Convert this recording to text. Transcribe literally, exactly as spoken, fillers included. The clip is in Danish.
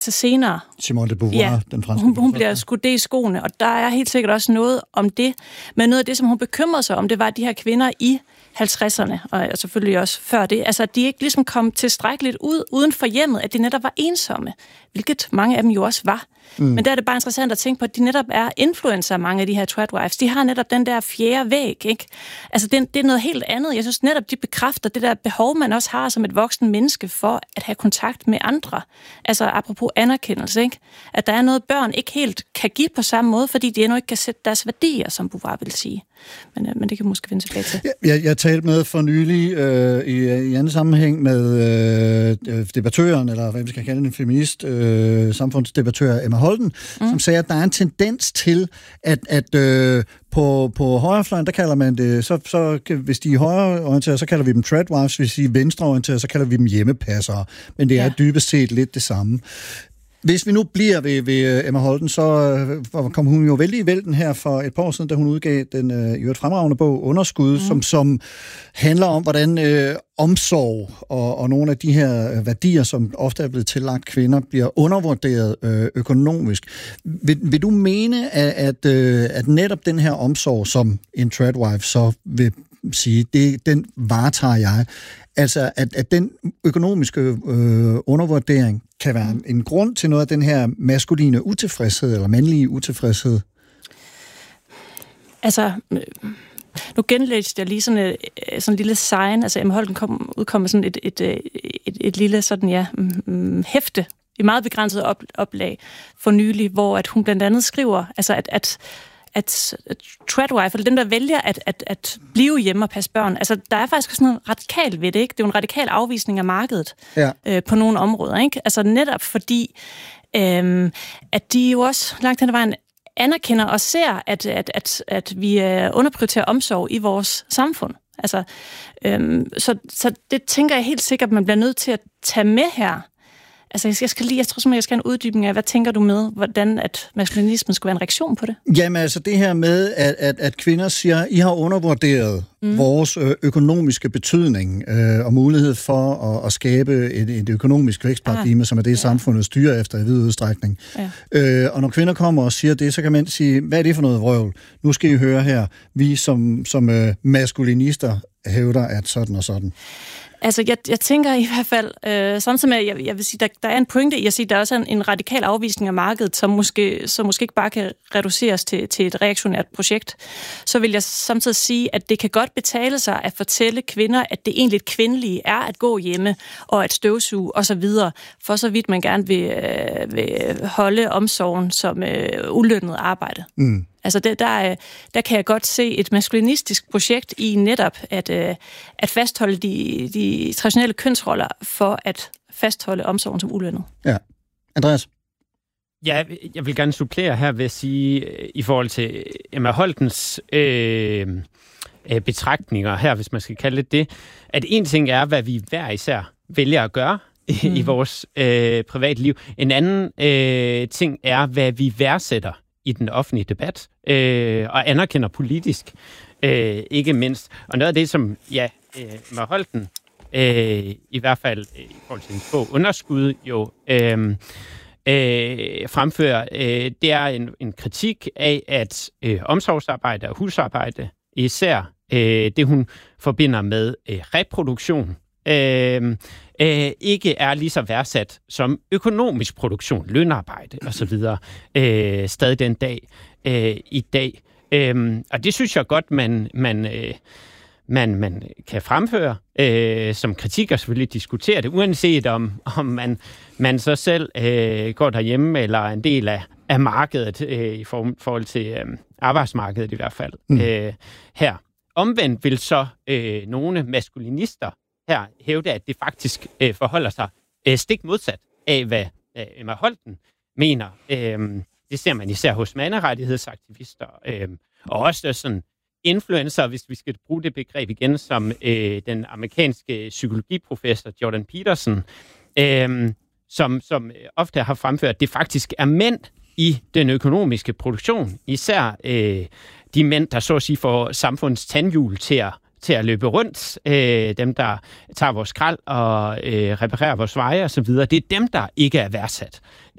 til senere. Simone de Beauvoir, ja, den franske. Hun, hun bliver skudt det i skoene, og der er helt sikkert også noget om det. Men noget af det, som hun bekymrede sig om, det var de her kvinder i halvtredserne, og selvfølgelig også før det, altså at de ikke ligesom kom tilstrækkeligt ud uden for hjemmet, at de netop var ensomme, hvilket mange af dem jo også var. Mm. Men der er det bare interessant at tænke på, at de netop er influencer, mange af de her tradwives. De har netop den der fjerde væg, ikke? Altså det, det er noget helt andet. Jeg synes netop, de bekræfter det der behov, man også har som et voksen menneske for at have kontakt med andre. Altså apropos anerkendelse, ikke? At der er noget, børn ikke helt kan give på samme måde, fordi de endnu ikke kan sætte deres værdier, som Beauvoir vil sige. Men, men det kan måske vende tilbage til. Jeg, jeg talte med for nylig øh, i, i anden sammenhæng med øh, debattøren, eller hvad vi skal kalde en feminist, øh, samfundsdebattør Emma Holten, mm. som sagde, at der er en tendens til, at, at øh, på, på højrefløjen, der kalder man det, så, så hvis de er højreorienterede, så kalder vi dem tradwives, hvis de er venstreorienterede, så kalder vi dem hjemmepassere. Men det er ja. dybest set lidt det samme. Hvis vi nu bliver ved, ved Emma Holten, så øh, kom hun jo vældig i vælten her for et par år siden, da hun udgav den øh, i øvrigt fremragende bog Underskud, mm. som, som handler om, hvordan øh, omsorg og, og nogle af de her øh, værdier, som ofte er blevet tillagt kvinder, bliver undervurderet øh, økonomisk. Vil, vil du mene, at, at, øh, at netop den her omsorg, som en tradwife så vil sige, det, den varetager jeg, altså at, at den økonomiske øh, undervurdering kan være en, en grund til noget af den her maskuline utilfredshed, eller mandlige utilfredshed? Altså, nu genlæste jeg lige sådan et, sådan et lille sign, altså Emma Holten kom, udkom med sådan et, et, et, et, et lille sådan, ja, mm, hæfte, i meget begrænset op, oplag for nylig, hvor at hun blandt andet skriver, altså at, at at tradwife, eller dem, der vælger at, at, at blive hjemme og passe børn, altså der er faktisk sådan noget radikalt ved det, ikke? Det er jo en radikal afvisning af markedet ja. øh, på nogle områder, ikke? Altså netop fordi, øh, at de jo også langt hen ad vejen anerkender og ser, at, at, at, at vi underprioriterer omsorg i vores samfund. Altså, øh, så, så det tænker jeg helt sikkert, at man bliver nødt til at tage med her. Altså, jeg skal lige, jeg tror simpelthen, jeg skal have en uddybning af, hvad tænker du med, hvordan at maskulinismen skulle være en reaktion på det? Jamen, altså det her med, at, at, at kvinder siger, I har undervurderet mm. vores økonomiske betydning øh, og mulighed for at, at skabe et, et økonomisk vækstparadigme, ah, som er det, ja. samfundet styrer efter i vid udstrækning. Ja. Øh, og når kvinder kommer og siger det, så kan man sige, hvad er det for noget vrøvl? Nu skal I høre her, vi som, som øh, maskulinister hævder, at sådan og sådan. Altså, jeg, jeg tænker i hvert fald, øh, samtidig med, jeg, jeg vil sige, der, der er en pointe i at sige, der er også en, en radikal afvisning af markedet, som måske, som måske ikke bare kan reduceres til, til et reaktionært projekt. Så vil jeg samtidig sige, at det kan godt betale sig at fortælle kvinder, at det egentlig kvindelige er at gå hjemme og at støvsuge osv., for så vidt man gerne vil, øh, vil holde omsorgen som øh, ulønnet arbejde. Mm. Altså der, der, der kan jeg godt se et maskulinistisk projekt i netop at, at fastholde de, de traditionelle kønsroller for at fastholde omsorgen som ulønnet. Ja. Andreas? Ja, jeg vil gerne supplere her ved at sige, i forhold til Emma Holtens øh, betragtninger her, hvis man skal kalde det det, at en ting er, hvad vi hver især vælger at gøre mm. i vores øh, privatliv. En anden øh, ting er, hvad vi værdsætter i den offentlige debat, øh, og anerkender politisk, øh, ikke mindst. Og noget af det, som ja, øh, Emma Holten, øh, i hvert fald øh, i forhold til en få underskud, jo øh, øh, fremfører, øh, det er en, en kritik af, at øh, omsorgsarbejde og husarbejde, især øh, det, hun forbinder med øh, reproduktion, øh, øh, ikke er lige så værdsat som økonomisk produktion, lønarbejde osv. Øh, stadig den dag øh, i dag. Øh, og det synes jeg godt, man, man, øh, man, man kan fremføre øh, som kritik og selvfølgelig diskutere det, uanset om, om man, man så selv øh, går derhjemme eller er en del af, af markedet øh, i for, forhold til øh, arbejdsmarkedet i hvert fald mm. øh, her. Omvendt vil så øh, nogle maskulinister her hævde, at det faktisk øh, forholder sig øh, stik modsat af, hvad øh, Emma Holten mener. Øh, det ser man især hos manderettighedsaktivister, øh, og også sådan influencer, hvis vi skal bruge det begreb igen, som øh, den amerikanske psykologiprofessor Jordan Peterson, øh, som, som ofte har fremført, at det faktisk er mænd i den økonomiske produktion, især øh, de mænd, der så at sige får samfundets tandhjul til at til at løbe rundt, øh, dem, der tager vores skrald og øh, reparerer vores veje osv., det er dem, der ikke er værdsat.